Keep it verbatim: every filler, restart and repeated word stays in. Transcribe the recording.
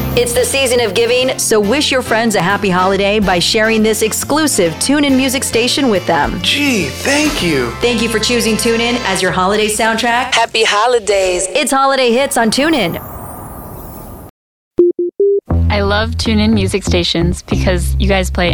It's the season of giving, so wish your friends a happy holiday by sharing this exclusive TuneIn music station with them. Gee, thank you. Thank you for choosing TuneIn as your holiday soundtrack. Happy holidays. It's Holiday Hits on TuneIn. I love TuneIn music stations because you guys play